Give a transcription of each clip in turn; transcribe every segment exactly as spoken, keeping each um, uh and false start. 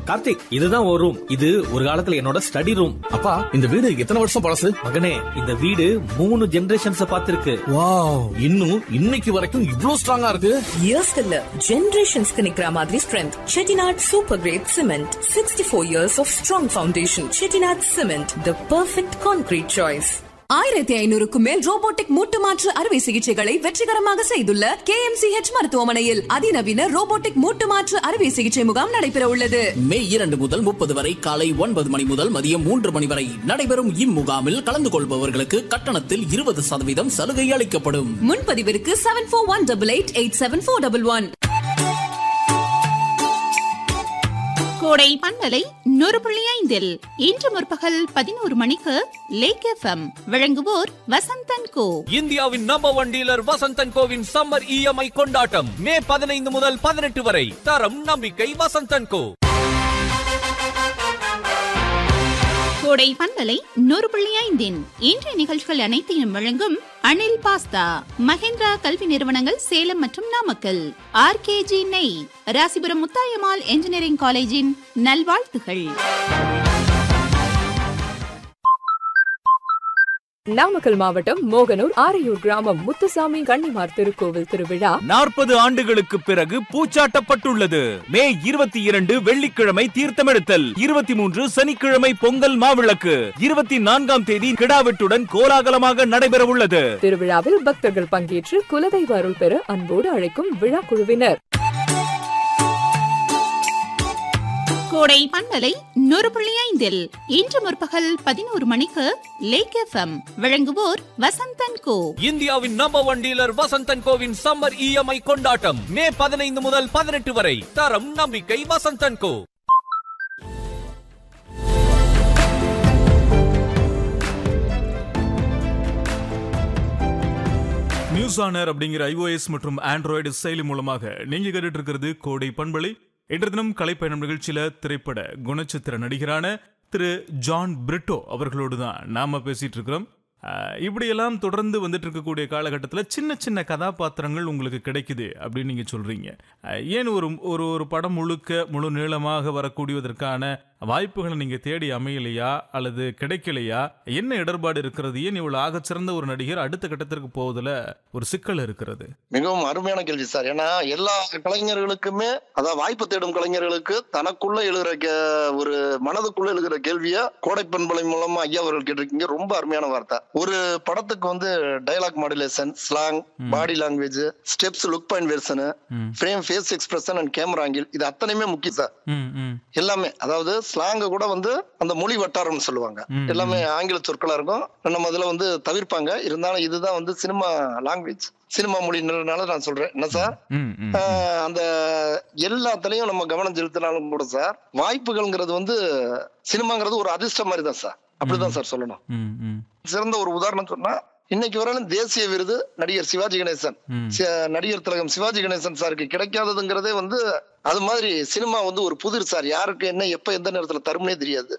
கார்த்திக், இதுதான் ஒரு ரூம். இது ஒரு காலத்துல என்னோட ஸ்டடி ரூம். அப்பா, இந்த வீடு எத்தனை வருஷம் பழசு? மகனே, இந்த வீடு மூணு ஜெனரேஷன்ஸ் பார்த்திருக்கு. வாவ், இன்னும் இன்னைக்கு வரைக்கும் இவ்ளோ ஸ்ட்ராங்கா இருக்கு. இயர்ஸ் இல்ல, ஜெனரேஷன்ஸ்க்கு நிக்கிற மாதிரி strength. Chettinad super great cement, sixty four years of strong foundation. Chettinad cement, the perfect concrete choice. ஆயிரத்தி ஐநூறுக்கும் மேல் ரோபோட்டிக் மூட்டு மாற்று அறுவை சிகிச்சைகளை வெற்றிகரமாக செய்துள்ள கே எம் சி ஹெச் மருத்துவமனையில் அதிநவீன ரோபோட்டிக் மூட்டு மாற்று அறுவை சிகிச்சை முகாம் நடைபெற உள்ளது. மே இரண்டு முதல் முப்பது வரை காலை ஒன்பது மணி முதல் மதியம் மூன்று மணி வரை நடைபெறும் இம்முகாமில் கலந்து கொள்பவர்களுக்கு கட்டணத்தில் இருபது சதவீதம் சலுகை அளிக்கப்படும். முன்பதிவிற்கு seven four one double eight eight seven four double one. கோடை பண்பலை நூறு புள்ளி ஐந்தில் இன்று முற்பகல் பதினோரு மணிக்கு லேக் எஃப்எம் வழங்குவோர் வசந்தன் கோ. இந்தியாவின் number one dealer Vasanthan CoWIN summer EMI கொண்டாட்டம் மே பதினைந்து முதல் பதினெட்டு வரை. தரம் நம்பிக்கை வசந்தன் கோ. கோடை பண்பலை நூறு புள்ளி ஐந்தின் இன்றைய நிகழ்ச்சிகள் அனைத்தையும் வழங்கும் அனில் பாஸ்தா, மகேந்திரா கல்வி நிறுவனங்கள் சேலம் மற்றும் நாமக்கல், ஆர்கேஜி நெய், ராசிபுரம் முத்தாயம்மாள் என்ஜினியரிங் காலேஜின் நல்வாழ்த்துகள். நாமக்கல் மாவட்டம் மோகனூர் ஆரையூர் கிராமம் முத்துசாமி கன்னிமார் திருக்கோவில் திருவிழா நாற்பது ஆண்டுகளுக்கு பிறகு பூச்சாட்டப்பட்டுள்ளது. மே இருபத்தி இரண்டு வெள்ளிக்கிழமை தீர்த்தமெடுத்தல், இருபத்தி மூன்று சனிக்கிழமை பொங்கல் மாவிளக்கு, இருபத்தி நான்காம் தேதி கிடாவெட்டுடன் கோலாகலமாக நடைபெற உள்ளது. திருவிழாவில் பக்தர்கள் பங்கேற்று குலதெய்வ அருள் பெற அன்போடு அழைக்கும் விழா குழுவினர். கோடை பண்பலை நூறு புள்ளி ஐந்தில் இன்று முற்பகல் பதினோரு மணிக்கு லேக் எஃப்எம் வழங்குவோர் வசந்தன் கோ. இந்தியாவின் number one dealer Vasanthan CoWIN summer EMI கொண்டாட்டம் மே பதினைந்து முதல் பதினெட்டு வரை. தரம் நம்பிக்கை வசந்தன் கோ. நியூஸ் ஆனர் அப்படிங்கிற ஐஓஎஸ் மற்றும் ஆண்ட்ராய்டு செயலி மூலமாக நீங்க கேட்டுட்டு இருக்கிறது கோடை பண்பலை. இன்று தினம் கலைப்பயணம் நிகழ்ச்சியில திரைப்பட குணச்சித்திர நடிகரான திரு ஜான் பிரிட்டோ அவர்களோடு தான் நாம பேசிட்டு இருக்கிறோம். இப்படியெல்லாம் தொடர்ந்து வந்துட்டு இருக்கக்கூடிய காலகட்டத்தில் சின்ன சின்ன கதாபாத்திரங்கள் உங்களுக்கு கிடைக்குது அப்படின்னு நீங்க சொல்றீங்க. ஏன் ஒரு ஒரு ஒரு படம் முழுக்க முழு நீளமாக வரக்கூடியதற்கான வாய்ப்புகளை நீங்க தேடி அமையலையா அல்லது கிடைக்கலையா? என்ன இடர்பாடு இருக்கிறது? ஏன் இவ்வளவு ஆக சிறந்த ஒரு நடிகர் அடுத்த கட்டத்திற்கு போவதில் ஒரு சிக்கல் இருக்கிறது? மிகவும் அருமையான கேள்வி சார். ஏன்னா எல்லா கலைஞர்களுக்குமே, அதாவது வாய்ப்பு தேடும் கலைஞர்களுக்கு தனக்குள்ள எழுகிற ஒரு மனதுக்குள்ள எழுகிற கேள்விய கோடை பண்பலை மூலமா ஐயா அவர்கள் கேட்டிருக்கீங்க. ரொம்ப அருமையான வார்த்தை. ஒரு படத்துக்கு வந்து dialogue modulation, slang, body language, steps, look point version, frame, face expression and camera angle, இது அத்தனையுமே முக்கியம் சார். எல்லாமே, அதாவது ஸ்லாங்க கூட வந்து அந்த மொழி வட்டாரம்னு சொல்லுவாங்க. எல்லாமே ஆங்கில சொற்களா இருக்கும். நம்ம அதுல வந்து தவிர்ப்பாங்க. இருந்தாலும் இதுதான் வந்து சினிமா லாங்குவேஜ், சினிமா மொழினால நான் சொல்றேன். என்ன சார், அந்த எல்லாத்துலயும் நம்ம கவனம் செலுத்தினாலும் கூட சார், வாய்ப்புகள்ங்கிறது வந்து சினிமாங்கிறது ஒரு அதிர்ஷ்டம் மாதிரி தான் சார். அப்படிதான் சார் சொல்லணும். சிறந்த ஒரு உதாரணம் சொன்னா, இன்னைக்கு வரையிலும் தேசிய விருது நடிகர் சிவாஜி கணேசன், நடிகர் திலகம் சிவாஜி கணேசன் சாருக்கு கிடைக்காததுங்கிறதே வந்து அது மாதிரி சினிமா வந்து ஒரு புதிர் சார். யாருக்கு என்ன எப்ப எந்த நேரத்துல தரும்னே தெரியாது.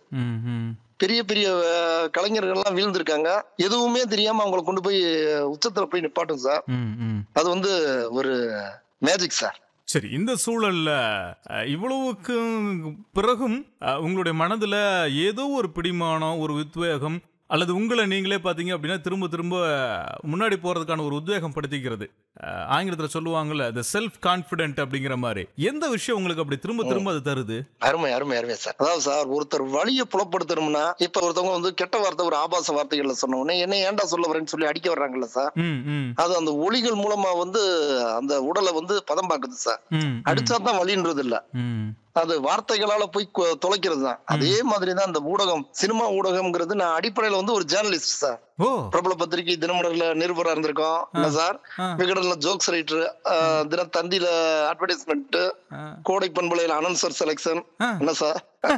பெரிய பெரிய கலைஞர்கள் எல்லாம் வீழ்ந்திருக்காங்க. எதுவுமே தெரியாம அவங்களை கொண்டு போய் உச்சத்துல போய் நிப்பாட்டும் சார். அது வந்து ஒரு மேஜிக் சார். சரி, இந்த சூழல்ல இவ்வளவுக்கு பிறகும் உங்களுடைய மனதுல ஏதோ ஒரு பிடிமானம், ஒரு உத்வேகம், அல்லது உங்களை நீங்களே பாத்தீங்க அப்படின்னா திரும்ப திரும்ப முன்னாடி போறதுக்கான ஒரு உத்வேகம் படுத்திக்கிறது. ஆங்கிலத்துல சொல்லுவாங்கல்ல, the self confident அப்படிங்கிற மாதிரி. எந்த விஷயம் உங்களுக்கு அப்படி திரும்ப திரும்ப அது தருது? அருமை அருமை அருமை சார். அதாவது சார், ஒருத்தர் வழியை புலப்படுத்தணும்னா, இப்ப ஒருத்தவங்க வந்து கெட்ட வார்த்தை, ஒரு ஆபாச வார்த்தைகள்ல சொன்ன உடனே என்ன ஏன்டா சொல்ல வரேன்னு சொல்லி அடிக்க வர்றாங்கல்ல சார். அது அந்த ஒலிகள் மூலமா வந்து அந்த உடலை வந்து பதம் பாக்குது சார். அடிச்சாதான் வலின்றது இல்ல, அது வார்த்தைகளால போய் தொலைக்கிறது தான். அதே மாதிரிதான் இந்த ஊடகம், சினிமா ஊடகம்ங்கிறது. நான் அடிப்படையில வந்து ஒரு ஜேர்னலிஸ்ட் சார். பிரபல பத்திரிகை தினமலர்ல நிருபரா இருந்திருக்கோம். என்ன சார், விகடன்ல ஜோக்ஸ் ரைட்டர், தினத்தந்தியில அட்வர்டைஸ்மெண்ட், கோடை பண்பலையில அனௌன்சர் செலக்ஷன். என்ன சார்,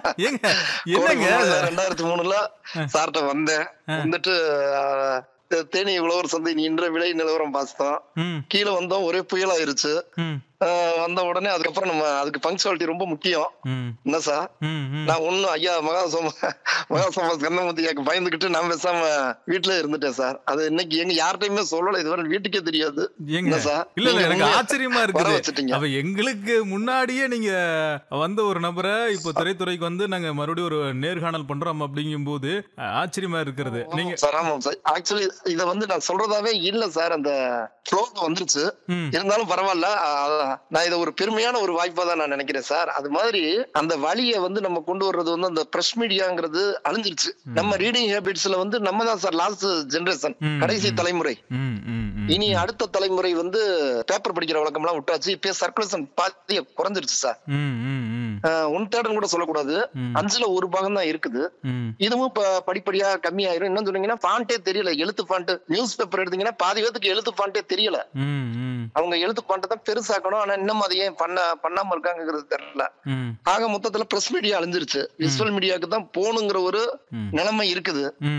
ரெண்டாயிரத்தி மூணுல சார்ட்ட வந்தேன். வந்துட்டு தேனி உழவர் சந்தை இன்ற விலை நிலவரம் பார்த்தோம். கீழே வந்தோம், ஒரே புயல் ஆயிருச்சு. வந்த உடனே அதுக்கப்புறம் நம்ம அதுக்கு பங்க்சுவாலிட்டி ரொம்ப முக்கியம். ம் என்ன சார், ம் ம் நான் ஒன்னும் ஐயா மகா சோம மகா சோம கண்ணமூர்த்தியாக்கு பயந்துகிட்டு நான் பேசாம வீட்டுல இருந்துட்டேன் சார். அது இன்னைக்கு எங்க யார்கிட்டயுமே சொல்லல, இதுவரை வீட்டுக்கே தெரியாது. ஏங்க என்ன சார், இல்ல இல்ல நீங்க எனக்கு உண்மையா ஆச்சரியமா வர இருக்குது. வச்சுட்டீங்க. அவ எங்களுக்கு முன்னாடியே நீங்க வந்த ஒரு நபரை இப்போ திரைத்துறைக்கு வந்து நாங்க மறுபடியும் ஒரு நேர்காணல் பண்றோம் அப்படிங்கும் போது ஆச்சரியமா இருக்கிறது. நீங்க சார் ஆமாம் சார், ஆக்சுவலி இத வந்து நான் சொல்றதாவே இல்ல சார், அந்த ஃப்ளோல வந்துருச்சு. ம் இருந்தாலும் பரவாயில்ல, அஹ் நான் இதை ஒரு பெருமையான ஒரு வாய்ப்பா தான் நான் நினைக்கிறேன் சார். அது மாதிரி அந்த வழியை வந்து நம்ம கொண்டு வர்றது வந்து அந்த பிரஸ் மீடியாங்கிறது அழிஞ்சிருச்சு. நம்ம ரீடிங் ஹேபிட்ஸ்ல வந்து நம்ம தான் சார் லாஸ்ட் ஜெனரேஷன், ம், கடைசி ம். தலைமுறை. ம் ம் ம் இனி அடுத்த தலைமுறை வந்து பேப்பர் படிக்கிற வழக்கம் எல்லாம் விட்டாச்சு. இப்ப சர்க்குலேஷன் பாதி குறைஞ்சிருச்சு சார். ம் ம் ம் ஒன் தேர்ட்னு கூட சொல்லக்கூடாது, ம். அஞ்சுல ஒரு பாகம் தான் இருக்குது. ம் இதுவும் இப்ப படிப்படியா கம்மியாயிரும். என்ன சொன்னீங்கன்னா ஃபாண்டே தெரியல, எழுத்து ஃபாண்ட். நியூஸ் பேப்பர் எடுத்தீங்கன்னா பாதி பேருக்கு எழுத்து ஃபாண்டே தெரியல. ம் ம் அவங்க எழுத்து ஃபாண்ட்டை தான் பெருசாக்கணும், ஆனா இன்னும் அதை ஏன் பண்ண பண்ணாம இருக்காங்கிறது தெரியல. ம் ஆக மொத்தத்துல பிரஸ் மீடியா அழிஞ்சிருச்சு, விசுவல் மீடியாவுக்கு தான் போகணுங்கிற ஒரு ம். நிலைமை இருக்குது. ம்